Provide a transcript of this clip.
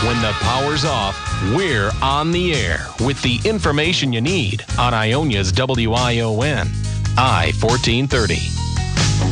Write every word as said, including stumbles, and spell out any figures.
When the power's off, we're on the air with the information you need on Ionia's W I O N, I fourteen thirty.